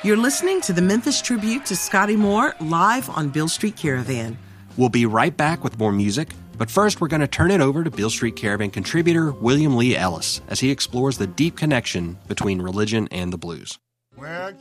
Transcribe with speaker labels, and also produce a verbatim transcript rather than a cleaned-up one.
Speaker 1: You're listening to the Memphis Tribute to Scotty Moore live on Beale Street Caravan.
Speaker 2: We'll be right back with more music, but first we're going to turn it over to Beale Street Caravan contributor William Lee Ellis as he explores the deep connection between religion and the blues.
Speaker 3: Well,